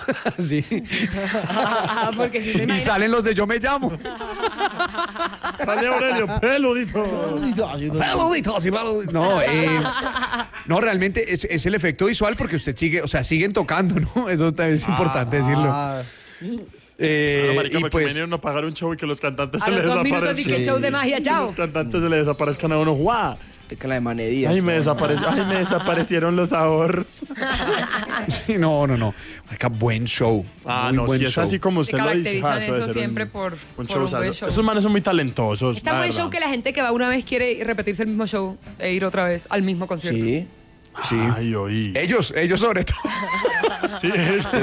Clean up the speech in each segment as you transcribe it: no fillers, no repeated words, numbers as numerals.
Sí. Porque si Y salen los de Yo Me Llamo. Sale Aurelio, peludito. Peludito, sí, peludito. No, realmente es el efecto visual porque usted sigue, o sea, siguen tocando, ¿no? Eso es importante decirlo. Marica, y porque pues, vinieron a pagar un show y que los cantantes a se los les 2 minutos y que desaparecen. show de magia, chao. Los cantantes se les desaparezcan a uno. ¡Guau! Que la de Manedías. Ay, me desaparecieron los ahorros. sí, no. Marica, buen show. Ah, muy no, buen si es show. así como Se usted lo dice. caracterizan eso debe eso ser siempre un por buen un buen show. Esos manes son muy talentosos. Es tan la buen verdad. show que la gente que va una vez quiere repetirse el mismo show e ir otra vez al mismo concierto. Sí. Sí. Ay, oí. Ellos sobre todo. Sí,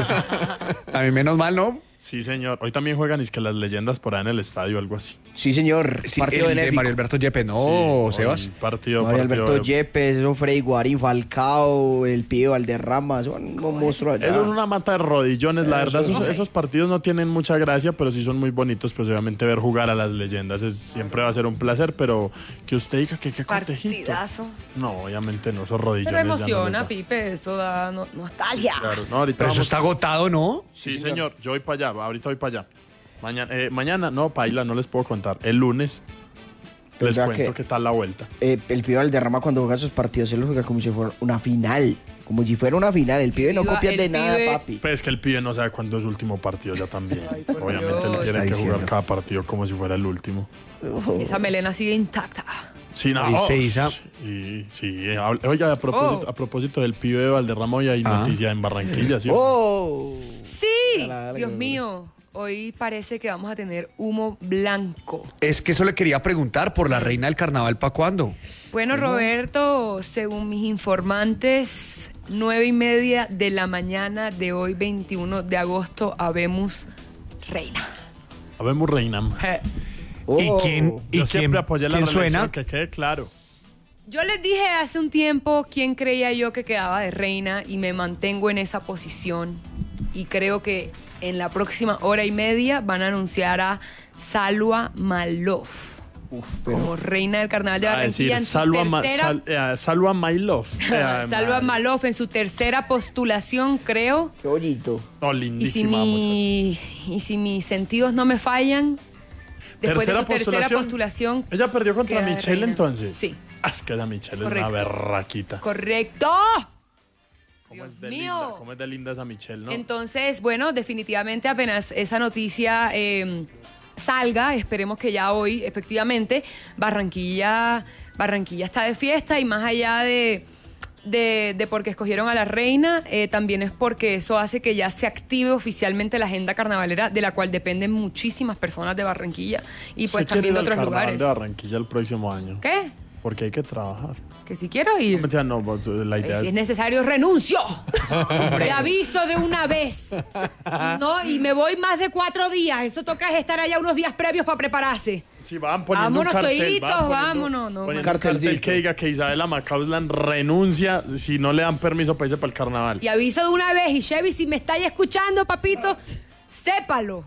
A mí menos mal, ¿no? sí, señor. Hoy también juegan es que las leyendas por ahí en el estadio o algo así. Sí, señor. Sí, Partido el de benéfico. Mario Alberto Yepes, no, Sí, Sebas. hoy Partido. Mario Alberto Yepes, eso Freddy Guarín, Falcao, el pibe Valderrama, son un monstruo allá. Eso es una mata de rodillones, la Eso verdad, es. esos partidos no tienen mucha gracia, pero sí son muy bonitos, pues obviamente ver jugar a las leyendas siempre va a ser un placer, pero que usted diga que qué cortejito. Partidazo. No, obviamente no, esos rodillones. Pero ya no emociona, les da. Pipe, eso da nostalgia. Claro, no, ahorita Pero eso vamos- está agotado, ¿no? Sí, señor, yo voy para allá, ahorita voy para allá. Mañana, no, paila, no les puedo contar. El lunes les ¿Verdad cuento que- qué tal la vuelta. El pibe Valderrama cuando juega esos partidos, él lo juega como si fuera una final. Como si fuera una final. El pibe no Viva copia de el nada, pibe. papi. Pues es que el pibe no sabe cuándo es su último partido ya también. Ay, por Obviamente Dios. le tiene Está que jugar diciendo. cada partido como si fuera el último. Esa melena sigue intacta. Sí, no. ¿Viste, Isa? Sí. Oiga, a propósito del pibe de Valderrama, hoy hay noticia en Barranquilla, ¿sí? ¡Oh! Sí, Dale, Dios dale. mío. Hoy parece que vamos a tener humo blanco. Es que eso le quería preguntar por la reina del carnaval, ¿para cuándo? Bueno, Roberto, según mis informantes, 9:30 de la mañana de hoy, 21 de agosto, habemos reina. Habemos reina. Oh. ¿Y quién, Yo siempre apoyé la quién reelección, suena? que quede claro. Yo les dije hace un tiempo quién creía yo que quedaba de reina y me mantengo en esa posición. Y creo que en la próxima hora y media van a anunciar a Salwa Malof como reina del Carnaval de A Barranquilla decir, en su tercera... Salva My Love. Salwa Malof en su tercera postulación, creo. ¡Qué bonito! Oh, Y lindísima, y si mis sentidos no me fallan, después de su tercera postulación... Ella perdió contra queda Michelle reina. entonces. Sí, Ah, es que la Michelle Correcto. es una berraquita. correcto. ¿Cómo Dios es de mío. linda? ¿Cómo es de linda esa Michelle, no? Entonces, bueno, definitivamente apenas esa noticia salga, esperemos que ya hoy, efectivamente, Barranquilla está de fiesta y más allá de porque escogieron a la reina, también es porque eso hace que ya se active oficialmente la agenda carnavalera de la cual dependen muchísimas personas de Barranquilla y pues ¿Usted quiere también de ir al otros carnaval lugares. de Barranquilla el próximo año? ¿Qué? Porque hay que trabajar. Que si quiero No, ir. mentira, no, la idea Si es es... necesario, renuncio. Te aviso de una vez. No, y me voy más de 4 días. Eso toca es estar allá unos días previos para prepararse. Si van poniendo Vámonos, un cartel, toiditos, van poniendo- vámonos, no, poniendo un cartelcito. cartel que diga que Isabela Macauslan renuncia si no le dan permiso para irse para el carnaval. Y aviso de una vez. Y Chevy, si me estáis escuchando, papito, sépalo.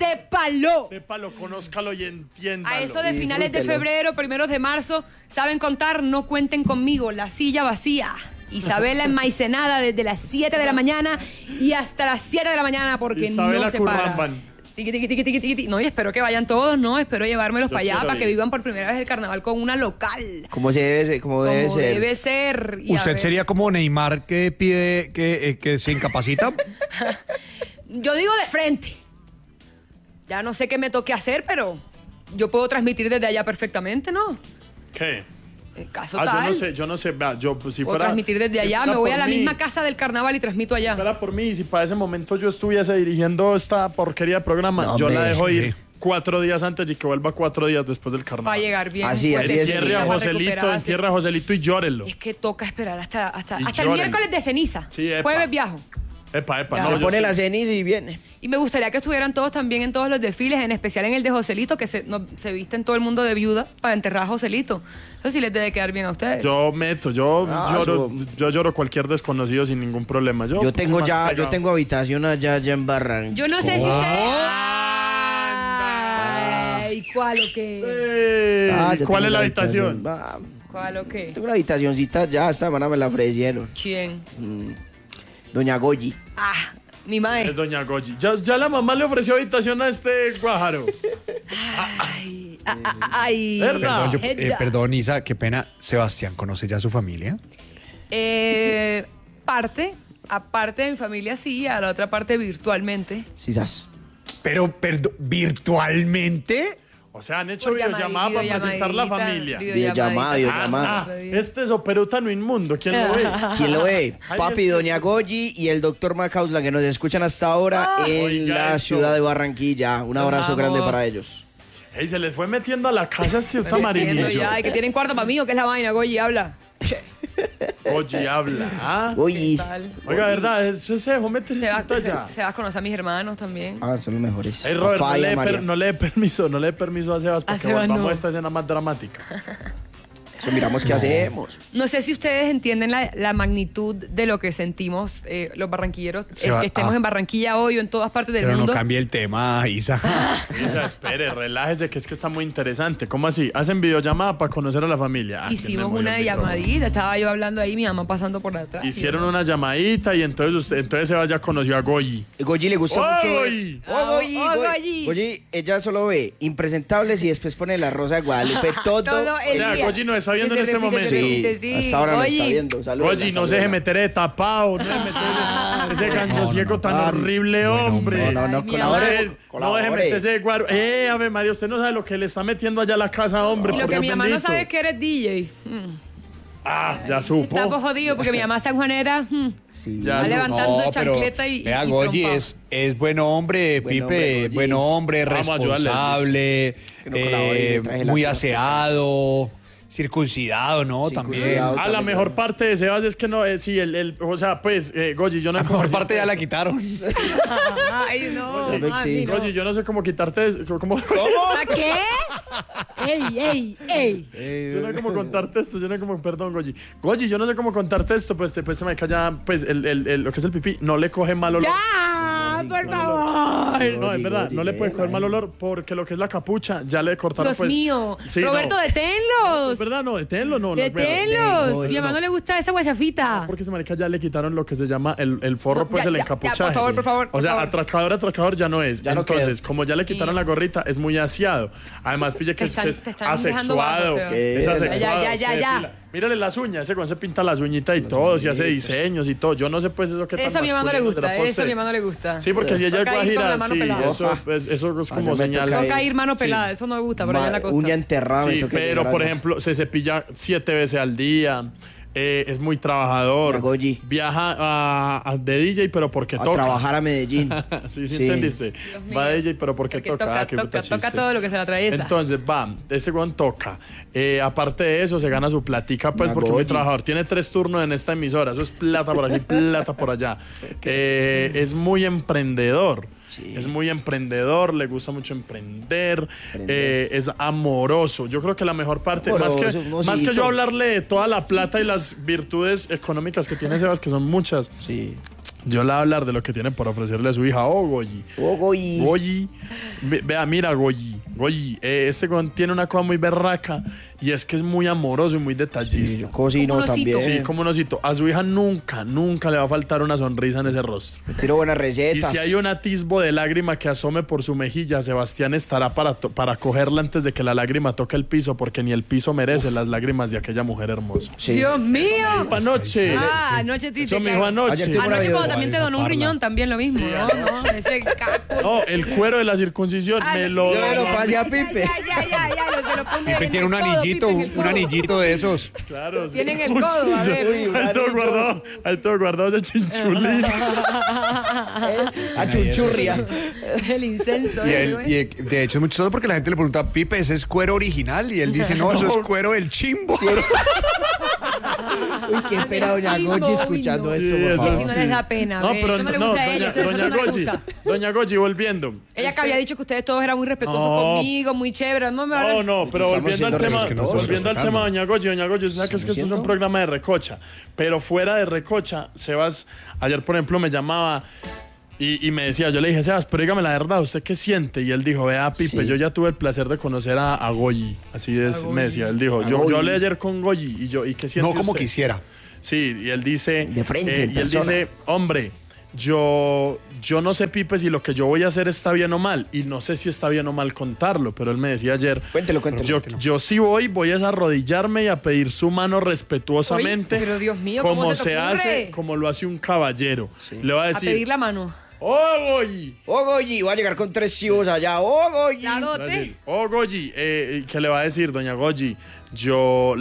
Sépalo, conózcalo y entiéndalo. A eso de finales de disfrútelo. febrero, primeros de marzo, saben contar, no cuenten conmigo. La silla vacía. Isabela enmaicenada desde las 7 de la mañana y hasta las 7 de la mañana porque Isabela no se para. Curramban. Tiqui, tiqui, tiqui, tiqui, tiqui. No, y espero que vayan todos, ¿no? Espero llevármelos Yo para allá quiero para que ir. vivan por primera vez el carnaval con una local. Como debe ser. Como debe Como ser. debe ser. Y a ¿Usted ver, sería como Neymar que pide que se incapacita? Yo digo de frente. Ya no sé qué me toque hacer, pero yo puedo transmitir desde allá perfectamente, ¿no? ¿Qué? En caso Ah, tal. yo no sé. Vea, yo pues, si Puedo fuera... transmitir desde si allá. fuera Me voy a por la mí, misma casa del carnaval y transmito allá. Si fuera por mí, y si para ese momento yo estuviese dirigiendo esta porquería de programa, No, yo la hombre. dejo ir 4 días antes y que vuelva 4 días después del carnaval. Va a llegar bien. Así, así es. Entierre a para Joselito, recuperarse. entierre a Joselito y llórelo. Es que toca esperar hasta Y el llórenlo. miércoles de ceniza. Sí, epa. Jueves viajo. Epa, Ya. no, Se yo pone sí- la ceniza y viene. Y me gustaría que estuvieran todos también en todos los desfiles, en especial en el de Joselito, que se viste en todo el mundo de viuda para enterrar a Joselito. Eso sí les debe quedar bien a ustedes. Yo meto, yo eso- lloro cualquier desconocido sin ningún problema. Yo tengo más ya, yo pegado. tengo habitación allá en Barranquilla. Yo no sé si ustedes... Anda. Ay, ¿cuál o qué? Yo ¿Cuál tengo es la una habitación? ¿Cuál o qué? Tengo una habitacioncita ya, esta semana me la ofrecieron. ¿Quién? Doña Goyi. Ah, Mi mae. Es doña Goyi. Ya la mamá le ofreció habitación a este guájaro. Ay. ¿Verdad? Perdón, Isa, qué pena. Sebastián, ¿conoce ya a su familia? Aparte de mi familia sí, a la otra parte virtualmente. Sisas. Pero, perdón, ¿virtualmente? O sea, han hecho Por videollamada para presentar la familia. Videollamada. Este es operutano inmundo. ¿Quién lo ve? ¿Quién lo ve? Ahí Papi, está. doña Goyi y el doctor Macauslan, que nos escuchan hasta ahora en Oiga la eso. ciudad de Barranquilla. Un abrazo amo. grande para ellos. Ey, se les fue metiendo a la casa este Entiendo marinillo. ya, y que tienen cuarto para mí, ¿o qué es la vaina? Goyi, habla. Goyi habla. ¿Ah? Goyi. Tal. Oiga, ¿verdad? Eso se dejó meter ya. Se va a conocer a mis hermanos también. Ah, son los mejores. Ey, Robert, Falla, María. no le dé permiso a Sebas para que Sebas volvamos no. a esta escena más dramática. Eso miramos qué hacemos. No sé si ustedes entienden la magnitud de lo que sentimos los barranquilleros, que estemos en Barranquilla hoy o en todas partes del Pero mundo. no cambie el tema, Isa. Isa, espere, relájese, que es que está muy interesante. ¿Cómo así? ¿Hacen videollamada para conocer a la familia? Ah, Hicimos ¿quién me una movió el micrófono? llamadita, estaba yo hablando ahí, mi mamá pasando por atrás. Hicieron una llamadita y entonces Sebas ya conoció a Goyi. Goyi le gusta mucho. Goyi! Goyi! Goyi! Goyi, ella solo ve impresentables y después pone la rosa de Guadalupe todo. Todo el O sea, día. Goyi nos está viendo en Que se este repite, momento. se Sí, repite, hasta ahora nos está Goyi. viendo. Saludos. Goyi, no se deje meter de tapado, no se meter ese ganchosiego tan horrible, hombre. No, Ay, mi colabore. No deje meterse de guaro. Ave María, usted no sabe lo que le está metiendo allá a la casa, hombre. Y lo por que Dios mi mamá no bendito. sabe es que eres DJ. Ah, ya supo. Estamos jodidos porque mi mamá sanjuanera Sí. Ya va supo. levantando chancleta y vea, y Goyi trompa. es buen hombre, Buen Pipe, hombre, Goyi. buen hombre, Vamos a ayudarle, responsable, Que no colabore y le traje la muy clase. aseado, circuncidado, ¿no? Circuncidado. También. La mejor parte de Sebas es que no, sí, o sea, pues, Goyi, yo no La mejor parte ya la quitaron. Ay, no. Sí. Goyi, yo no sé cómo quitarte, cómo ¿A qué? ¡Ey, ey, ey! yo no sé cómo contarte esto, perdón, Goyi. Goyi, yo no sé cómo contarte esto, pues después se me calla, pues, lo que es el pipí, no le coge mal olor. ¡Ya! ¡Por favor! No, es verdad, Goyi, no le puede coger mal Goyi. olor porque lo que es la capucha ya le cortaron, Dios pues. mío. Sí, Roberto, no. deténlos. Es verdad, no, deténlo, no. Deténlos. Mi mamá no le gusta esa guachafita. Porque ese marica ya le quitaron lo que se llama el forro, No, pues ya, el ya, encapuchaje. por favor, O sea, por favor. atracador ya no es. Ya no Entonces, queda. como ya le quitaron la gorrita, es muy aseado. Además, pille que Te están es dejando asexuado. bajo, Es Seba. asexuado. Ya. se depila. Mírale las uñas, ese con se pinta las uñitas y todo, se hace diseños y todo. Yo no sé pues eso que tan Eso a mi mamá no le masculino será gusta, por eso a ser. mi mamá no le gusta. Sí, porque si ella es Toca ir con la guajira, mano sí, pelada. eso es yo como me señal. toca Toca ir mano Sí. pelada, eso no me gusta, pero allá en la costa. Uña enterrada. me Sí, toca pero llegar por allá. ejemplo, se cepilla 7 veces al día. Es muy trabajador. La Goyi. Viaja de DJ, pero porque A toca. trabajar a Medellín. Sí, entendiste. Dios mío. Va de DJ, pero porque Porque toca. toca, Qué puta toca chiste. todo lo que se le atraviesa. Entonces, va, ese weón toca. Aparte de eso, se gana su platica, pues, La porque es muy Goyi. trabajador. Tiene 3 turnos en esta emisora. Eso es plata por aquí, plata por allá. Es muy emprendedor. Sí. Es muy emprendedor, le gusta mucho emprender, es amoroso. Yo creo que la mejor parte, Amoroso, más que yo mocito. hablarle de toda la plata y las virtudes económicas que tiene Sebas, que son muchas, Sí. yo le voy a hablar de lo que tiene por ofrecerle a su hija. Oh, Goyi. Oh, Goyi. Goyi. Vea, mira, Goyi. Este weón tiene una cosa muy berraca y es que es muy amoroso y muy Sí, detallista. yo cocino Como un osito. también. Sí, como un osito. A su hija nunca le va a faltar una sonrisa en ese rostro. Tiro buenas Y recetas. si hay un atisbo de lágrima que asome por su mejilla, Sebastián estará para cogerla antes de que la lágrima toque el piso, porque ni el piso merece las lágrimas de aquella mujer hermosa. Sí. ¡Dios mío! Anoche. Anoche Tite, Eso me claro. dijo anoche. Ayer tengo una Anoche cuando video. también te donó un riñón, también lo mismo, ¿no? Ese capo. No, el cuero de la circuncisión Ah, me lo... Yo se lo pasé a Pipe. Ya, se lo pone Pipe en tiene el un codo, anillito, Pipe, en el un codo. anillito de esos. Claro, sí. Tiene en el codo, a ver. Uy, un Ahí todo guardado ese chinchulín. A chunchurria. El incenso. Y de hecho es muy chistoso porque la gente le pregunta, Pipe, ¿ese es cuero original? Y él dice, no, eso es cuero del chimbo. Uy, qué pena doña Chimbo, Goyi uy, escuchando no. eso, Sí, por eso favor. Si no les da pena, No, ve, pero eso no le no, gusta a ella, eso doña no le Goyi, gusta. doña Goyi, volviendo. Ella que había dicho que ustedes todos eran muy respetuosos No. conmigo, muy chéveres. No, me No, pero Estamos volviendo al siendo tema, respetuosos. volviendo al tema, doña Goyi, usted sabe que es que esto es un programa de recocha, pero fuera de recocha, Sebas, ayer por ejemplo me llamaba y me decía, yo le dije, Sebas, pero dígame la verdad, ¿usted qué siente? Y él dijo, vea, Pipe, Sí. yo ya tuve el placer de conocer a Goyi, así es, me decía, él dijo, yo Goyi. hablé ayer con Goyi, ¿y qué siente No como usted? quisiera. Sí, y él dice, De frente, en y él persona. dice, hombre, yo no sé, Pipe, si lo que yo voy a hacer está bien o mal. Y no sé si está bien o mal contarlo, pero él me decía ayer. Cuéntelo. Yo sí voy a arrodillarme y a pedir su mano respetuosamente. Uy, pero Dios mío, como ¿cómo se te ocurre? hace, como lo hace un caballero. Le va a A decir, pedir la mano. ¡Oh, Goyi! ¡Oh, Goyi! Voy a llegar con 3 chivos allá. ¡Oh, Goyi! La Le va a dote. decir, ¡Oh, Goyi! ¿Qué le va a decir, doña Goyi? Yo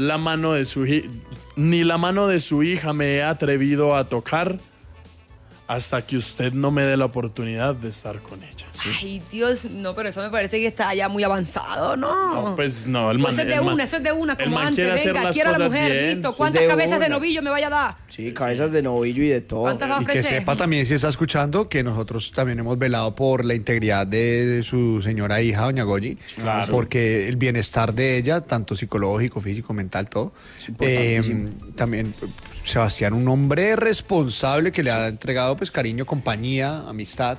ni la mano de su hija me he atrevido a tocar hasta que usted no me dé la oportunidad de estar con ella. Ay, Dios, no, pero eso me parece que está ya muy avanzado, ¿no? No, pues no, el Pues man. eso es de una, el como man antes, quiere hacer venga, las quiero a la cosas mujer, bien. listo. Eso es ¿Cuántas de cabezas de una. novillo me vaya a dar? Sí, cabezas de novillo y de todo. ¿Cuántas va a Y que ofrecer? sepa también, si está escuchando, que nosotros también hemos velado por la integridad de su señora hija, doña Goyi. Claro. Porque el bienestar de ella, tanto psicológico, físico, mental, todo. importantísimo. También Sebastián, un hombre responsable que le ha entregado pues cariño, compañía, amistad.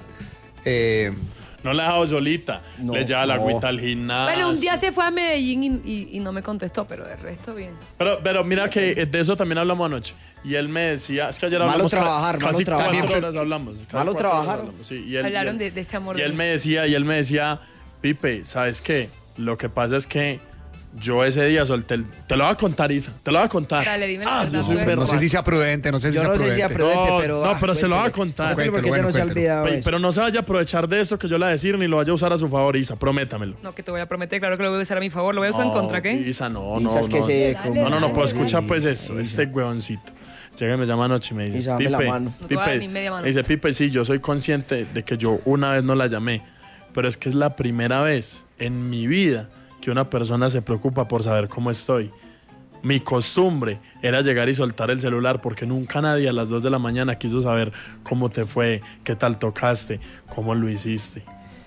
No la ha dejado solita. No, Le lleva la no. agüita al gimnasio. Bueno, un día se fue a Medellín y no me contestó, pero de resto bien. Pero mira que de eso también hablamos anoche. Y él me decía, es que ayer Malo hablamos trabajar, casi malo trabajar. 4 horas hablamos. casi Malo 4 horas trabajar. hablamos, sí, y él- Hablaron y él- de este amor Y de él mí. me decía, Pipe, ¿sabes qué? Lo que pasa es que yo ese día solté te lo voy a contar, Isa, te lo voy a contar. Dale, dime la verdad, yo soy pues. un No sé si sea prudente, no sé si Yo sea no sé si prudente. sea prudente, No, pero... no, pero se lo va a cuéntelo. contar. Cuéntelo porque Cuéntelo, ya no se ha bueno, olvidado eso. Pero no se vaya a aprovechar de esto que yo le voy a decir, ni lo vaya a usar a su favor, Isa, prométamelo. No, que te voy a prometer, claro que lo voy a usar a mi favor. ¿Lo voy a usar en contra, qué? Isa, no, Isa, es que no. se- No, pues dale. escucha pues eso, este huevoncito. Llega y me llama anoche y me dice, Isa, dame la Pipe, mano. No te voy a dar ni media mano. me dice, Pipe, sí, yo soy consciente de que yo una vez no la llamé, pero es que es la primera vez en mi vida que una persona se preocupa por saber cómo estoy. Mi costumbre era llegar y soltar el celular porque nunca nadie a las 2 de la mañana quiso saber cómo te fue, qué tal tocaste, cómo lo hiciste.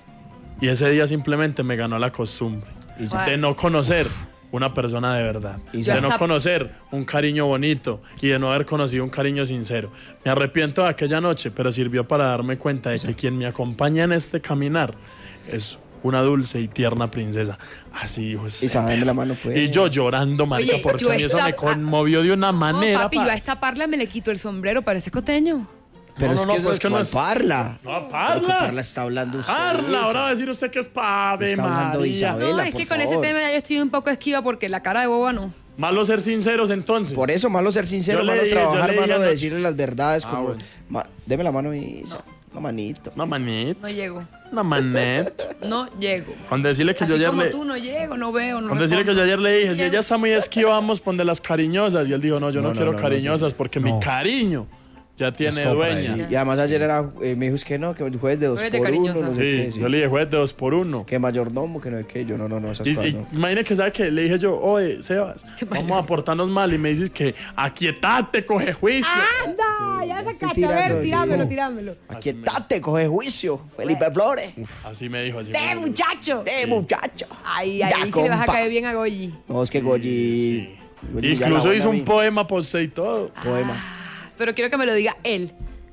Y ese día simplemente me ganó la costumbre Y ya. de no conocer una persona de verdad, Y de ya. no conocer un cariño bonito y de no haber conocido un cariño sincero. Me arrepiento de aquella noche, pero sirvió para darme cuenta de que quien me acompaña en este caminar es una dulce y tierna princesa. Así dijo este Isa, dame perro. la mano, pues. Y yo llorando, marica, Oye, porque yo a mí eso esta- me conmovió de una No, manera. papi, yo a esta parla me le quito el sombrero, parece costeño. Pero No, es no, que pues eso que no es es- Parla. No, Pero que Parla. Parla está hablando usted. Parla, ahora va a Isa. decir usted que es Pave Está hablando María. Isabel. No, Vela, es por que con favor. ese tema ya yo estoy un poco esquiva porque la cara de boba no. Malo ser sinceros entonces. Por eso, malo ser sincero, Yo le malo dije- yo trabajar, le dije malo de anoche. decirle las verdades. Como, bueno. Deme la mano, Isa. Una manito. Una manita, No llego. una maneta. No llego. Con decirle que Así yo ayer como le... tú no llego, no veo, no Con decirle que respondo. yo ayer le dije, si Llego. ella está muy esquiva, vamos a poner las cariñosas. Y él dijo, no, yo no, No, no, quiero no, no, cariñosas porque mi No. cariño ya tiene todo para dueña. ella. Y además ayer era, me dijo, es que no, que el jueves de 2 Jueves de por 1, cariñosa. no sé Sí, qué. Sí. yo le dije, juez de 2 por 1. Que mayordomo, que no sé qué. Yo, no, esas Y, cosas no. imagínate que, ¿sabe qué? Le dije yo, oye, Sebas, Qué vamos a portarnos mal. Y me dices que aquietate, coge juicio. ¡Anda! Ya Estoy sacaste. A tirando, ver, sí. tirámelo, tirámelo. Aquietate, coge juicio. Felipe Flores. Así me dijo, así me ¡Eh, dijo. muchacho! Muchacho. Ay, Ya, ahí sí le vas a compa. caer bien a Goyi. No, es que Goyi... Sí. Goyi ya Incluso la hizo buena un poema por usted y todo. poema. Pero quiero que me lo diga él.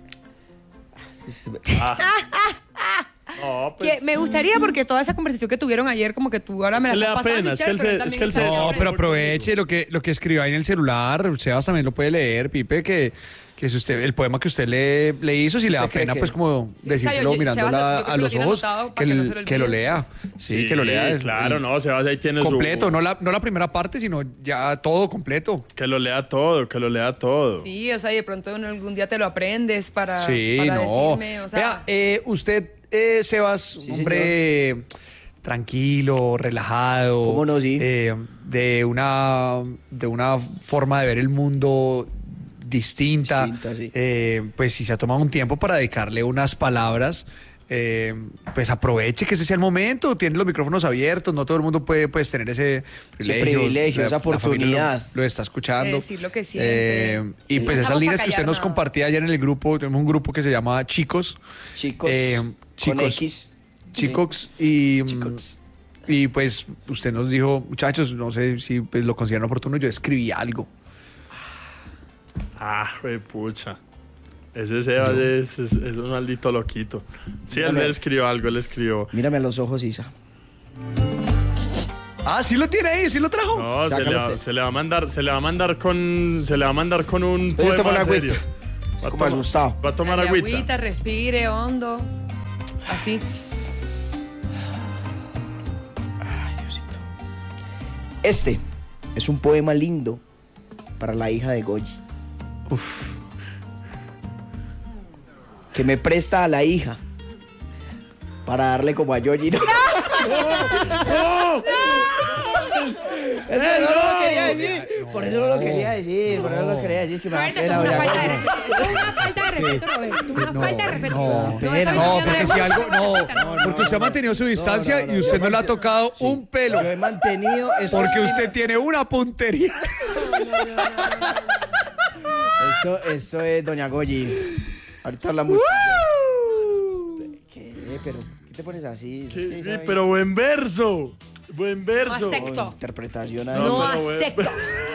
Es que se- No, pues... Que me gustaría porque toda esa conversación que tuvieron ayer, como que tú ahora me Es que la le estás da pasando, pena, es que Michelle, él pero se- también es que él está se No, chévere. pero aproveche lo que escribió ahí en el celular. Sebas también lo puede leer, Pipe, que si usted, el poema que usted le hizo, si le da ¿Usted cree pena, que- pues como Sí, decírselo yo- mirándola Sebas, yo creo a que lo los tiene ojos, anotado que, para que no se le que lo olvide. lea. Sí, que lo lea. Claro, no, Sebas ahí tiene Completo, su... no la primera parte, sino ya todo completo. Que lo lea todo, que lo lea todo. Sí, o sea, y de pronto algún día te lo aprendes para, Sí, para no. decirme, o sea... Vea, usted, Sebas, un Sí, hombre tranquilo, relajado. ¿Cómo no? Sí. De una forma de ver el mundo distinta. Distinta, sí. Pues si se ha tomado un tiempo para dedicarle unas palabras, pues aproveche que ese sea el momento. Tiene los micrófonos abiertos, no todo el mundo puede pues, tener ese privilegio. esa La familia oportunidad. Lo está escuchando. Decir lo que siente. Y Sí, pues no esas estamos líneas pa' que usted callar nos nada. compartía ayer en el grupo, tenemos un grupo que se llama Chicos. Chicos, con Chicos. X. Chicos y Chicos. y pues usted nos dijo, muchachos, no sé si pues, lo consideran oportuno, yo escribí algo. Ah, güey, pucha. Ese Sebas es un maldito loquito. Sí, él Mírame. le escribió algo, él escribió. Mírame a los ojos, Isa. Ah, sí lo tiene ahí, sí lo trajo. No, Sácalo, se le va a mandar con un Yo tomo poema la serio. agüita. Como asustado. Va a tomar Dale agüita. agüita, respire hondo. Así. Este es un poema lindo para la hija de Goyi. Que me presta a la hija para darle como a Yoyi. ¡No! Eso no lo quería decir. Por eso no lo quería decir. Por eso no lo quería decir. Que me Roberto, da tú pena, una doña falta de respeto. Tú una falta de respeto, Roberto. Tú una falta de respeto. No, porque si algo, porque usted ha mantenido su distancia y usted no le ha tocado un pelo. Yo he mantenido eso. Porque usted tiene una puntería. Eso es doña Goyi. Ahorita hablamos. ¿Qué? ¿Pero qué te pones así? Es que Sí, sabe- pero buen verso. Buen verso. No acepto. Interpretación ahí. No pero bueno. acepto.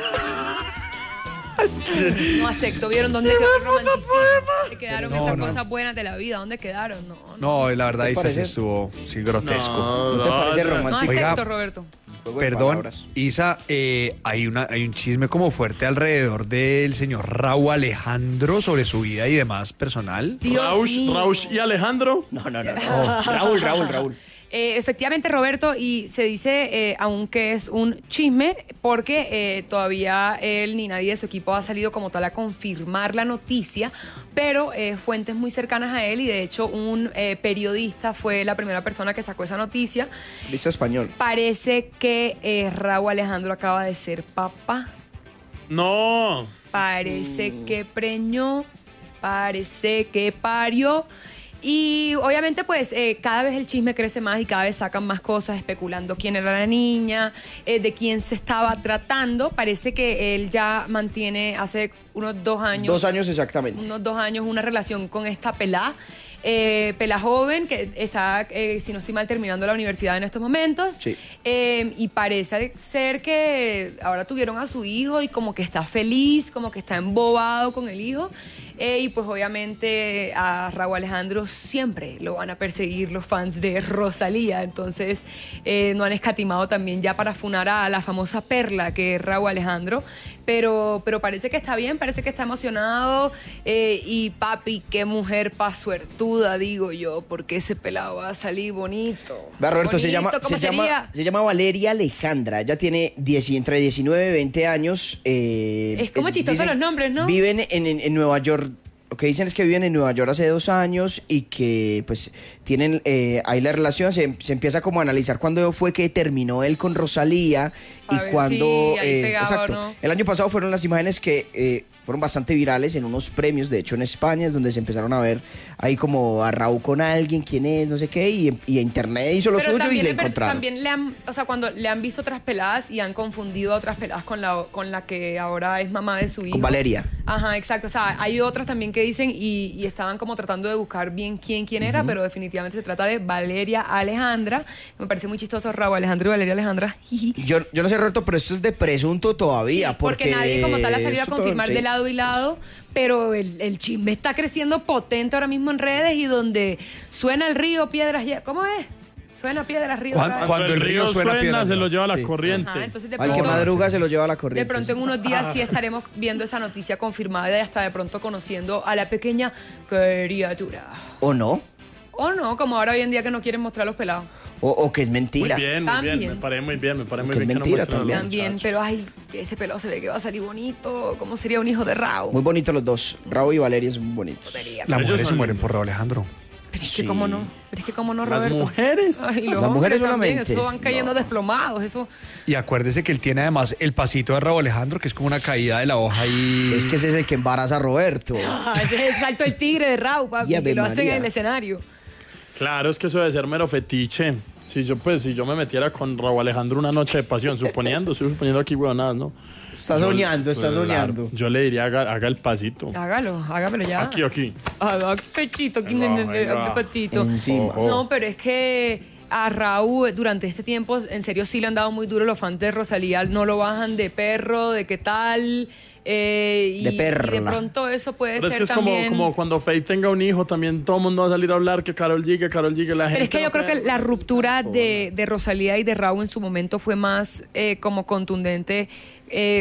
No acepto. ¿Vieron dónde quedó el romanticismo? ¿Dónde quedaron esas cosas buenas de la vida? ¿Dónde quedaron? No. No, la verdad, ¿Te Isa sí parece? estuvo grotesco. ¿No te parece No romántico? Oiga, acepto, Roberto. Juego de Perdón, palabras. Isa, hay un chisme como fuerte alrededor del señor Raúl Alejandro sobre su vida y demás personal. Dios mío. Rausch y Alejandro. No. Raúl. Efectivamente, Roberto, y se dice aún que es un chisme porque todavía él ni nadie de su equipo ha salido como tal a confirmar la noticia, pero fuentes muy cercanas a él y de hecho un periodista fue la primera persona que sacó esa noticia. Dice español. Parece que Raúl Alejandro acaba de ser papá. No. Parece que preñó, parece que parió. Y obviamente pues cada vez el chisme crece más y cada vez sacan más cosas especulando quién era la niña, de quién se estaba tratando. Parece que él ya mantiene hace unos 2 años. 2 años exactamente. Unos 2 años una relación con esta pelá. Pelá joven que está, si no estoy mal, terminando la universidad en estos momentos. Sí. Y parece ser que ahora tuvieron a su hijo y como que está feliz, como que está embobado con el hijo. Y pues obviamente a Raúl Alejandro siempre lo van a perseguir los fans de Rosalía. Entonces no han escatimado también ya para funar a la famosa perla que es Raúl Alejandro. Pero parece que está bien, parece que está emocionado. Y papi, qué mujer pa' suertuda, digo yo, porque ese pelado va a salir bonito. Vea, Roberto, se Bonito, llama, ¿cómo sería? se llama Valeria Alejandra. Ella tiene entre 19 y 20 años. Es como chistoso dicen- los nombres, ¿no? Viven en Nueva York. Lo que dicen es que viven en Nueva York hace 2 años y que pues tienen ahí la relación, se empieza como a analizar cuándo fue que terminó él con Rosalía A y ver, cuándo... sí, ahí pegado, exacto. ¿no? El año pasado fueron las imágenes que fueron bastante virales en unos premios, de hecho en España, es donde se empezaron a ver ahí como a Raúl con alguien, quién es, no sé qué, y Internet hizo lo Pero suyo y también le es ver- encontraron. También le han, o sea, cuando le han visto otras peladas y han confundido a otras peladas con la que ahora es mamá de su hijo. Con Valeria. Ajá, exacto. O sea, hay otras también que dicen y estaban como tratando de buscar bien quién era, pero definitivamente se trata de Valeria Alejandra. Me parece muy chistoso Raúl Alejandro y Valeria Alejandra. Yo no sé, Roberto, pero esto es de presunto todavía. Porque nadie como tal ha salido a esto- confirmar sí. de lado y lado, pero el chisme está creciendo potente ahora mismo en redes y donde suena el río, piedras... ¿Cómo es? Suena piedras, río... Cuando otra vez. el río suena, piedras se no. lo lleva la Sí. corriente. Ajá, entonces de Al que pronto- madruga se lo lleva a la De corriente. pronto en unos días sí estaremos viendo esa noticia confirmada y hasta de pronto conociendo a la pequeña criatura. ¿O no? O no, como ahora hoy en día que no quieren mostrar los pelados. O que es Muy mentira. bien, También. me parece muy bien Que es que no mentira muestren a los también. También, muchachos. pero ay, que ese pelado se ve que va a salir bonito. ¿Cómo sería un hijo de Raúl? Muy bonitos los dos. Raúl y Valeria son bonitos. Las Ellos mujeres se son mueren lindos. por Raúl Alejandro. Pero es Sí. que cómo no, pero es que cómo no, Las Roberto. mujeres. Ay, los Las mujeres hombres también, solamente. eso van cayendo No. desplomados, eso. Y acuérdese que él tiene además el pasito de Raúl Alejandro, que es como una caída de la hoja y... Es que ese es el que embaraza a Roberto. Ese es el salto del tigre de Raúl, papi, Y Ave que lo hacen María. en el escenario. Claro, es que eso debe ser mero fetiche. Si yo me metiera con Raúl Alejandro una noche de pasión, estoy suponiendo aquí huevonadas, ¿no? Está soñando, está Claro, soñando. yo le diría haga el pasito. Hágamelo ya. Aquí. Haga pechito, Ahí va. pechito. Encima. Oh. No, pero es que a Raúl durante este tiempo, en serio, sí le han dado muy duro los fans de Rosalía. No lo bajan de perro, de qué tal. De perla. Y de pronto eso puede Pero es ser que es también... como cuando Faye tenga un hijo, también todo el mundo va a salir a hablar que Karol G, la gente. Pero es que yo no creo cree. que la ruptura de Rosalía y de Raúl en su momento fue más como contundente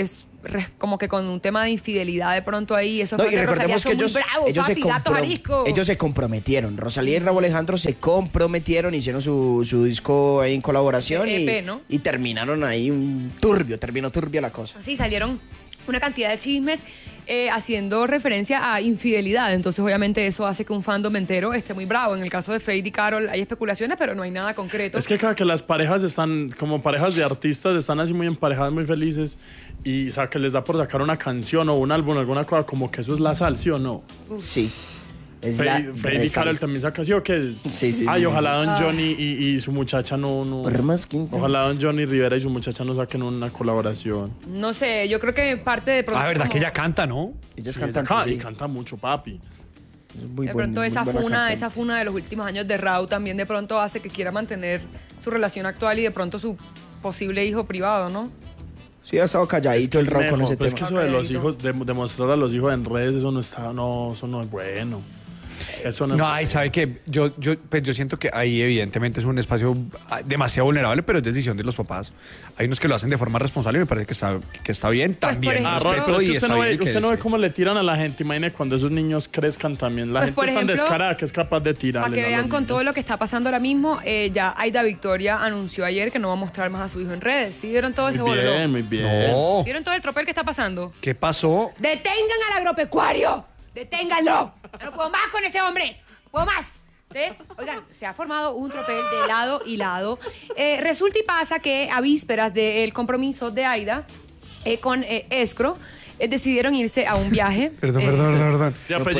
como que con un tema de infidelidad de pronto ahí. Eso No, fue y que recordemos Rosalía que son muy bravos, papi, gatos arisco. ellos se comprometieron. Rosalía y Rauw Alejandro se comprometieron, hicieron su disco ahí en colaboración EP, ¿no? y terminaron ahí terminó turbia la cosa. Sí, salieron una cantidad de chismes haciendo referencia a infidelidad. Entonces, obviamente, eso hace que un fandom entero esté muy bravo. En el caso de Feid y Karol hay especulaciones, pero no hay nada concreto. Es que cada que las parejas están, como parejas de artistas, están así muy emparejadas, muy felices, y que les da por sacar una canción o un álbum, alguna cosa, como que eso es la sal, ¿sí o no? Sí. Feid y Karol también saca así, ¿o qué? Sí. Ay, ojalá Don Johnny y su muchacha no... Por más que... Ojalá Don Johnny Rivera y su muchacha no saquen una colaboración. No sé, yo creo que parte de pronto... verdad que ella canta, ¿no? Ellos Sí, cantan. y canta mucho, papi. Muy de buen- pronto muy esa buena funa, cantante. esa funa de los últimos años de Rauw también de pronto hace que quiera mantener su relación actual y de pronto su posible hijo privado, ¿no? Sí, ha estado calladito el Rauw con ese Pues tema. que eso de los Calladito. hijos, de mostrar a los hijos en redes, eso no eso no es bueno. Eso no, No, es ay, ¿sabe qué? Yo siento que ahí evidentemente es un espacio demasiado vulnerable, pero es decisión de los papás. Hay unos que lo hacen de forma responsable y me parece que está bien. Pues, También por Ah, ejemplo, Ron, pero es que usted está no ve, bien que usted no ve sí. cómo le tiran a la gente. Imagine cuando esos niños crezcan también. La Pues, gente por es tan ejemplo, descarada que es capaz de tirarles Para que a vean los con niños. todo lo que está pasando ahora mismo, ya Aida Victoria anunció ayer que no va a mostrar más a su hijo en redes. ¿Sí vieron todo ese Muy bien, bololo? muy bien. No. ¿Vieron todo el tropel que está pasando? ¿Qué pasó? ¡Detengan al agropecuario! ¡Deténganlo! No puedo más con ese hombre. No puedo más. Entonces, oigan, se ha formado un tropel de lado y lado. Resulta y pasa que a vísperas del compromiso de Aida con Escro, decidieron irse a un viaje. Perdón.